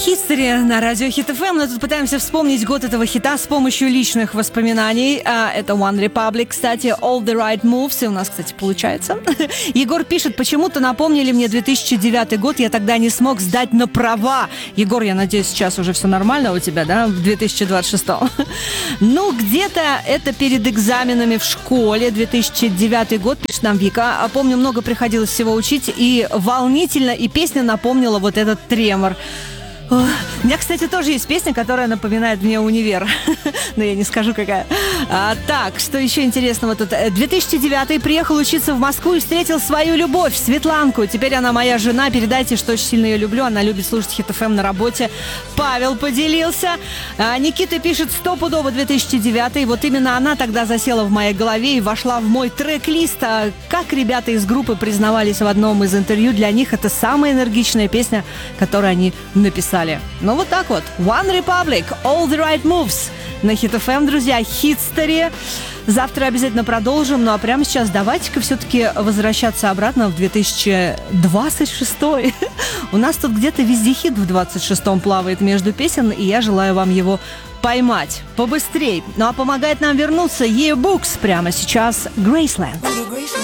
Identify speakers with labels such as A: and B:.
A: History на радио Hit FM. Мы тут пытаемся вспомнить год этого хита с помощью личных воспоминаний. Это One Republic, кстати, All the Right Moves. И у нас, кстати, получается. Егор пишет, почему-то напомнили мне 2009 год. Я тогда не смог сдать на права. Егор, я надеюсь, сейчас уже все нормально у тебя, да, в 2026? Ну, где-то это перед экзаменами в школе. 2009 год, пишет нам Вика. Помню, много приходилось всего учить. И волнительно, и песня напомнила вот этот тремор. У меня, кстати, тоже есть песня, которая напоминает мне универ. Но я не скажу, какая. Так, что еще интересного тут? 2009 приехал учиться в Москву и встретил свою любовь, Светланку. Теперь она моя жена. Передайте, что очень сильно ее люблю. Она любит слушать Hit FM на работе. Павел поделился. Никита пишет, стопудово 2009. Вот именно она тогда засела в моей голове и вошла в мой трек-лист. Как ребята из группы признавались в одном из интервью, для них это самая энергичная песня, которую они написали. Ну вот так вот. One Republic, All the Right Moves на Hit FM, друзья. History. Завтра обязательно продолжим. Ну а прямо сейчас давайте-ка все-таки возвращаться обратно в 2026. У нас тут где-то везде хит в 26-м плавает между песен, и я желаю вам его поймать побыстрей. Ну а помогает нам вернуться Yearbooks прямо сейчас Graceland.